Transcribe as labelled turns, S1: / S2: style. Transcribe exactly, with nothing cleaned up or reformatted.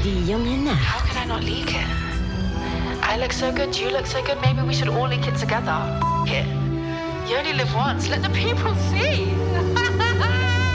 S1: Die junge Nacht.
S2: How can I not leak it? I look so good, you look so good, maybe we should all leak it together. F- it. You only live once, let the people see.